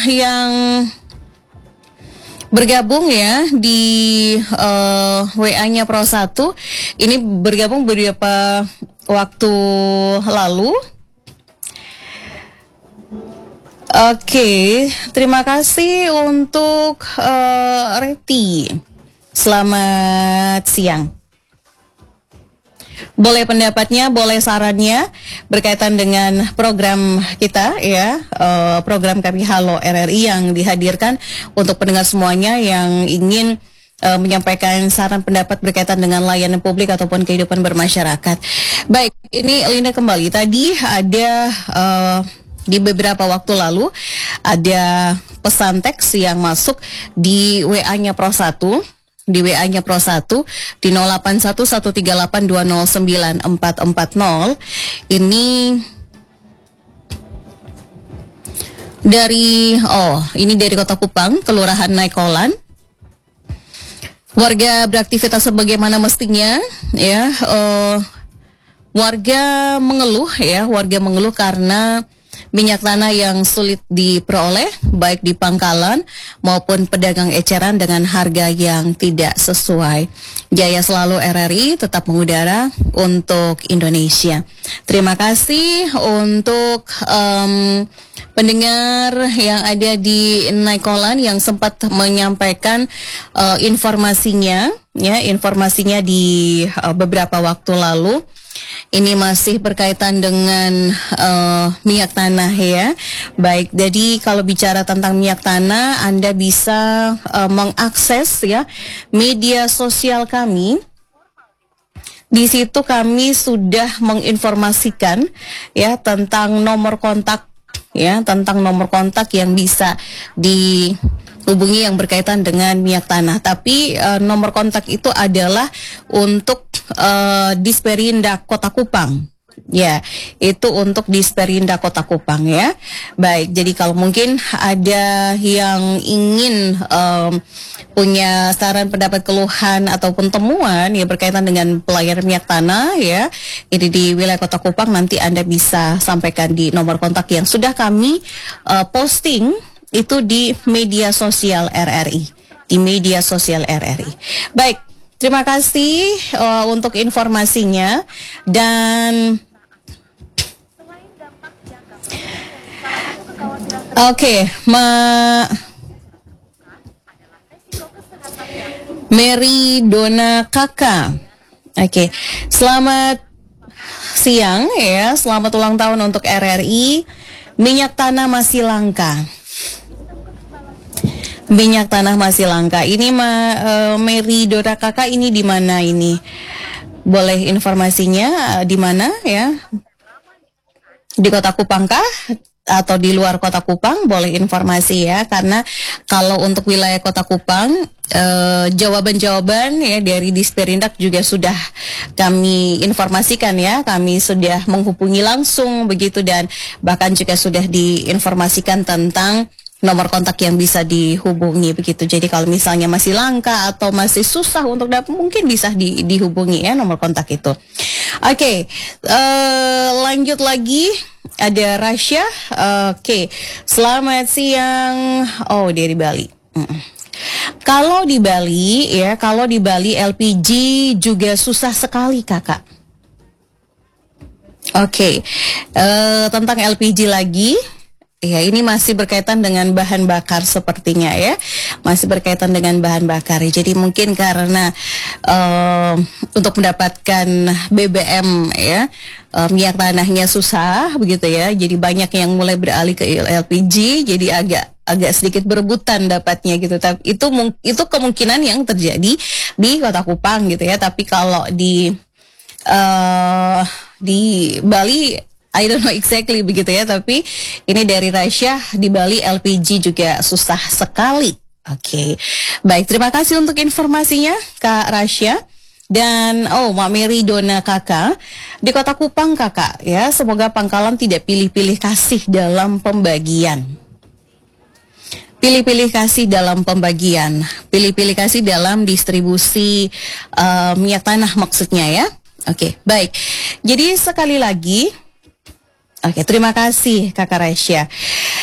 yang bergabung ya di WA-nya Pro 1, ini bergabung beberapa waktu lalu. Oke, terima kasih untuk Reti. Selamat siang. Boleh pendapatnya, boleh sarannya berkaitan dengan program kita ya, program kami Halo RRI yang dihadirkan untuk pendengar semuanya yang ingin menyampaikan saran pendapat berkaitan dengan layanan publik ataupun kehidupan bermasyarakat. Baik, ini Linda kembali. Tadi ada di beberapa waktu lalu ada pesan teks yang masuk di WA-nya Pro 1. Di WA-nya Pro 1 di 081138209440. Ini dari Kota Kupang, Kelurahan Naikolan. Warga beraktivitas sebagaimana mestinya ya. Warga mengeluh karena minyak tanah yang sulit diperoleh baik di pangkalan maupun pedagang eceran dengan harga yang tidak sesuai. Jaya selalu RRI tetap mengudara untuk Indonesia. Terima kasih untuk pendengar yang ada di Naikolan yang sempat menyampaikan informasinya di beberapa waktu lalu. Ini masih berkaitan dengan minyak tanah ya. Baik, jadi kalau bicara tentang minyak tanah, Anda bisa mengakses ya media sosial kami. Di situ kami sudah menginformasikan ya tentang nomor kontak yang bisa dihubungi yang berkaitan dengan minyak tanah. Tapi nomor kontak itu adalah untuk Disperindak Kota Kupang. Ya, itu untuk Disperindak Kota Kupang ya. Baik, jadi kalau mungkin ada yang ingin punya saran, pendapat, keluhan ataupun temuan ya berkaitan dengan pelayanan minyak tanah ya, ini di wilayah Kota Kupang, nanti Anda bisa sampaikan di nomor kontak yang sudah kami posting itu di media sosial RRI. Baik, terima kasih untuk informasinya. Dan Mary Dona Kakak. Selamat siang ya, selamat ulang tahun untuk RRI. Minyak tanah masih langka. Ini Mary Dona Kakak, ini di mana ini? Boleh informasinya di mana ya? Di Kota Kupang kah? Atau di luar Kota Kupang? Boleh informasi ya, karena kalau untuk wilayah Kota Kupang jawaban-jawaban ya dari Disperindak juga sudah kami informasikan ya, kami sudah menghubungi langsung begitu, dan bahkan juga sudah diinformasikan tentang nomor kontak yang bisa dihubungi begitu. Jadi kalau misalnya masih langka atau masih susah untuk dapat, mungkin bisa dihubungi ya nomor kontak itu. Lanjut lagi, ada Rasya. Selamat siang. Dari Bali. Kalau di Bali LPG juga susah sekali kakak. Tentang LPG lagi. Ya, ini masih berkaitan dengan bahan bakar sepertinya ya. Masih berkaitan dengan bahan bakar. Jadi mungkin karena untuk mendapatkan BBM ya, minyak tanahnya susah begitu ya. Jadi banyak yang mulai beralih ke LPG, jadi agak sedikit berebutan dapatnya gitu. Tapi itu kemungkinan yang terjadi di Kota Kupang gitu ya. Tapi kalau di Bali, I don't know exactly begitu ya, tapi ini dari Rasya, di Bali LPG juga susah sekali. Baik, terima kasih untuk informasinya Kak Rasya. Dan Mak Mary Dona Kakak, di Kota Kupang kakak ya, semoga pangkalan tidak pilih-pilih kasih dalam pembagian. Pilih-pilih kasih dalam distribusi minyak tanah maksudnya ya. Baik. Jadi sekali lagi, terima kasih Kakak Rasya.